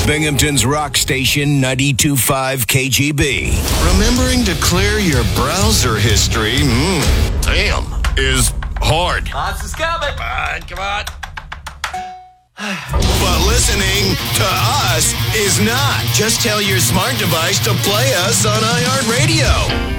Binghamton's rock station 92.5 KGB. Remembering to clear your browser history, is hard. Hans is coming. Come on. But listening to us is not. Just tell your smart device to play us on iHeartRadio.